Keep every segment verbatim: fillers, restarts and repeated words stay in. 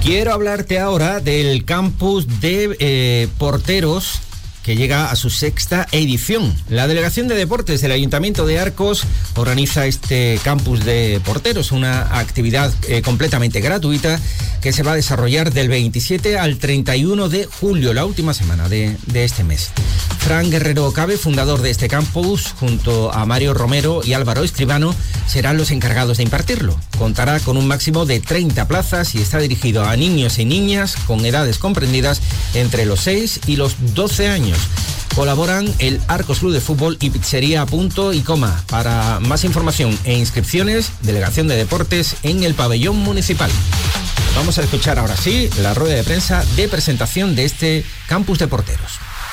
Quiero hablarte ahora del campus de eh, porteros que llega a su sexta edición. La Delegación de Deportes del Ayuntamiento de Arcos organiza este campus de porteros, una actividad eh, completamente gratuita que se va a desarrollar del veintisiete al treinta y uno de julio, la última semana de, de este mes. Fran Guerrero Cabe, fundador de este campus, junto a Mario Romero y Álvaro Escribano, serán los encargados de impartirlo. Contará con un máximo de treinta plazas y está dirigido a niños y niñas con edades comprendidas entre los seis y los doce años. Colaboran el Arcos Club de Fútbol y Pizzería Punto y Coma. Para más información e inscripciones, Delegación de Deportes en el Pabellón Municipal. Vamos a escuchar ahora sí la rueda de prensa de presentación de este campus de porteros.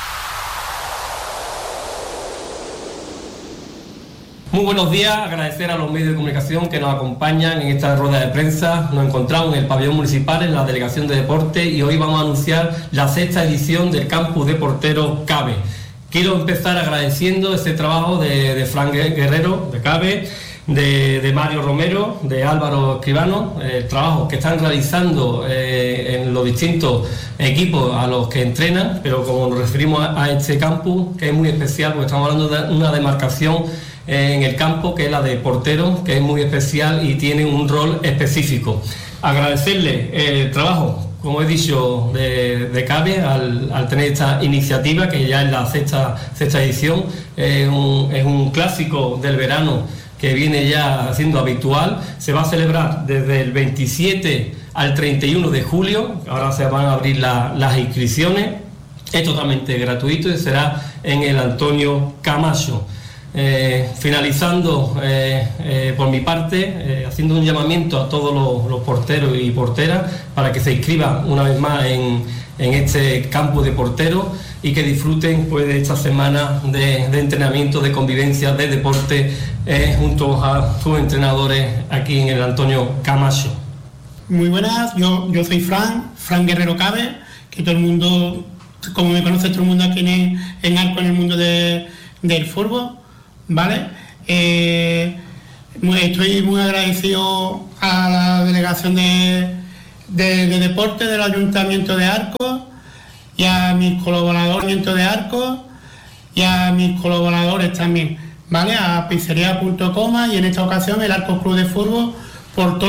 Muy buenos días, agradecer a los medios de comunicación que nos acompañan en esta rueda de prensa. Nos encontramos en el pabellón municipal, en la Delegación de Deportes, y hoy vamos a anunciar la sexta edición del Campus de Porteros Cabe. Quiero empezar agradeciendo este trabajo de, de Fran Guerrero, de Cabe, de, de Mario Romero, de Álvaro Escribano, el eh, trabajo que están realizando eh, en los distintos equipos a los que entrenan, pero como nos referimos a, a este campus, que es muy especial, porque estamos hablando de una demarcación en el campo, que es la de portero, que es muy especial y tiene un rol específico. Agradecerle el trabajo, como he dicho, de, de Cabe al, al tener esta iniciativa, que ya es la sexta, sexta edición. Es un, es un clásico del verano que viene ya siendo habitual. Se va a celebrar desde el veintisiete al treinta y uno de julio. Ahora se van a abrir la, las inscripciones. Es totalmente gratuito y será en el Antonio Camacho. Eh, finalizando eh, eh, por mi parte, eh, haciendo un llamamiento a todos los, los porteros y porteras para que se inscriban una vez más en, en este campo de porteros y que disfruten pues, de esta semana de, de entrenamiento, de convivencia, de deporte eh, junto a sus entrenadores aquí en el Antonio Camacho. Muy buenas, yo, yo soy Fran, Fran Guerrero Cabe, que todo el mundo, como me conoce todo el mundo aquí en, en Arco, en el mundo de, del fútbol. ¿Vale? Eh, estoy muy agradecido a la Delegación de, de, de Deportes del Ayuntamiento de Arcos y a mis colaboradores de Arcos y a mis colaboradores también, ¿vale? A Pizzería Punto Coma y en esta ocasión el Arcos Club de Fútbol por todo